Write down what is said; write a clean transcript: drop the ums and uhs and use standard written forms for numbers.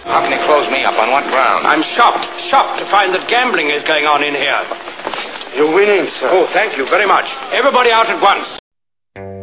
How can you close me up? On what ground? I'm shocked to find that gambling is going on in here. You're winning, sir. Oh, thank you very much. Everybody out at once.